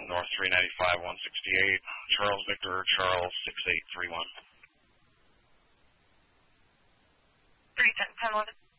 North 395, 168. Charles Victor, Charles 6831. 310, 1011.